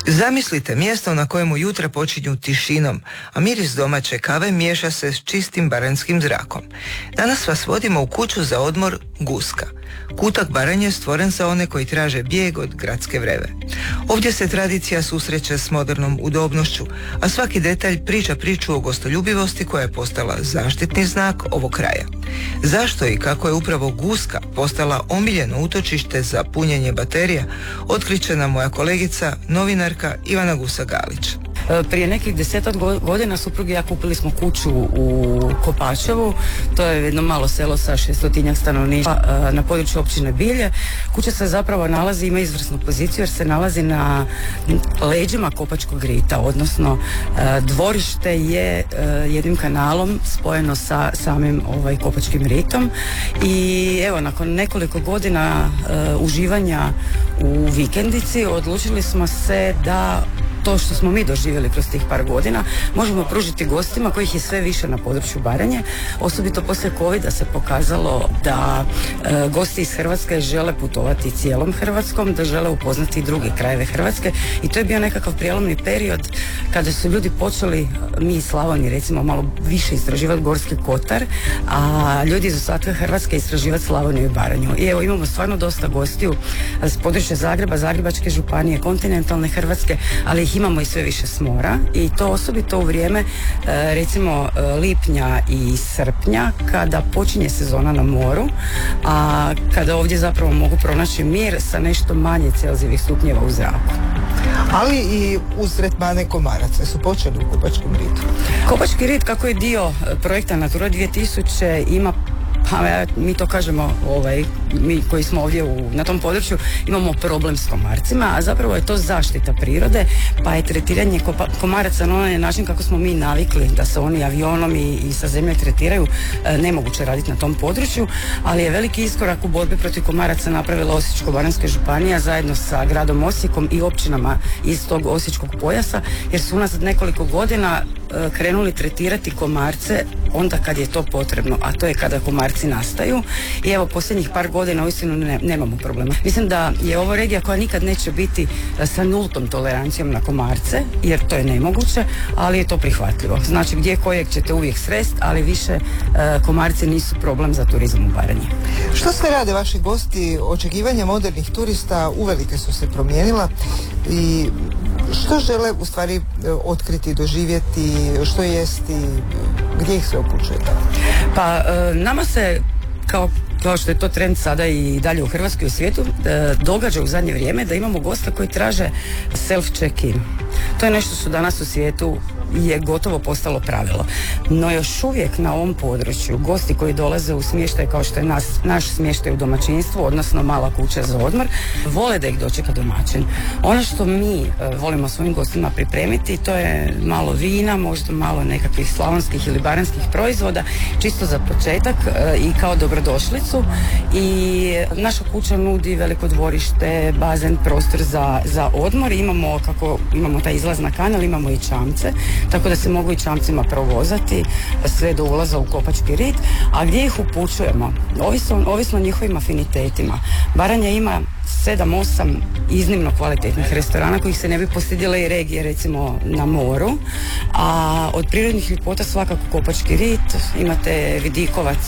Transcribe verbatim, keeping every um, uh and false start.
Zamislite mjesto na kojemu jutra počinju tišinom, a miris domaće kave miješa se s čistim baranjskim zrakom. Danas vas vodimo u kuću za odmor Guska. Kutak Baranje stvoren za one koji traže bijeg od gradske vreve. Ovdje se tradicija susreće s modernom udobnošću, a svaki detalj priča priču o gostoljubivosti koja je postala zaštitni znak ovog kraja. Zašto i kako je upravo Guska postala omiljeno utočište za punjenje baterija, otkriće nam moja kolegica, novinarka Ivana Gusa-Galić. Prije nekih desetak godina suprug i ja kupili smo kuću u Kopačevu, to je jedno malo selo sa šestotinjak stanovništva na području općine Bilje. Kuća se zapravo nalazi, ima izvrsnu poziciju jer se nalazi na leđima Kopačkog rita, odnosno dvorište je jednim kanalom spojeno sa samim ovaj, Kopačkim ritom i evo nakon nekoliko godina uživanja u vikendici odlučili smo se da to što smo mi doživjeli kroz tih par godina možemo pružiti gostima kojih je sve više na području Baranje. Osobito poslije covida se pokazalo da e, gosti iz Hrvatske žele putovati cijelom Hrvatskom, da žele upoznati i druge krajeve Hrvatske i to je bio nekakav prijelomni period kada su ljudi počeli, mi iz Slavonije recimo, malo više istraživati Gorski kotar, a ljudi iz ostatka Hrvatske istraživati Slavoniju i Baranju. I evo imamo stvarno dosta gostiju s područja Zagreba, Zagrebačke županije, kontinentalne Hrvatske, ali ih imamo i sve više s mora i to osobito u vrijeme recimo lipnja i srpnja kada počinje sezona na moru, a kada ovdje zapravo mogu pronaći mir sa nešto manje celzijevih stupnjeva u zraku. Ali i uz tretmane komaraca su počeli u Kopačkom ritu. Kopački rit, kako je dio projekta Natura dvije tisuće, ima, pa mi to kažemo, ovaj, mi koji smo ovdje u, na tom području imamo problem s komarcima, a zapravo je to zaštita prirode, pa je tretiranje kopa, komaraca na onaj način kako smo mi navikli da se oni avionom i, i sa zemlje tretiraju, e, nemoguće raditi na tom području, ali je veliki iskorak u borbi protiv komaraca napravila Osječko-baranjska županija zajedno sa gradom Osijekom i općinama iz tog osječkog pojasa, jer su unazad nekoliko godina e, krenuli tretirati komarce onda kad je to potrebno, a to je kada komarci nastaju i evo posljednjih par godina uistinu ne, nemamo problema. Mislim da je ovo regija koja nikad neće biti sa nultom tolerancijom na komarce, jer to je nemoguće, ali je to prihvatljivo. Znači gdje kojeg ćete uvijek srest, ali više e, komarci nisu problem za turizam u Baranji. Što sve rade vaši gosti? Očekivanja modernih turista uvelike su se promijenila i što žele u stvari otkriti, doživjeti, što jesti, gdje ih se upućujete? Pa e, nama se kao kao što je to trend sada i dalje u Hrvatskoj i u svijetu, e, događa u zadnje vrijeme da imamo gosta koji traže self check-in. To je nešto što danas u svijetu je gotovo postalo pravilo. No još uvijek na ovom području gosti koji dolaze u smještaj kao što je nas, naš smještaj u domaćinstvu, odnosno mala kuća za odmor, vole da ih dočeka domaćin. Ono što mi e, volimo svojim gostima pripremiti, to je malo vina, možda malo nekakvih slavonskih ili baranjskih proizvoda, čisto za početak e, i kao dobrodošlicu. I naša kuća nudi veliko dvorište, bazen, prostor za, za odmor. Imamo, kako imamo taj izlaz na kanal, imamo i čamce, tako da se mogu i čamcima provozati sve do ulaza u Kopački rit. A gdje ih upućujemo? Ovisno, ovisno o njihovim afinitetima. Baranja ima sedam osam iznimno kvalitetnih restorana kojih se ne bi postidjele i regije recimo na moru, a od prirodnih ljepota svakako Kopački rit, imate vidikovac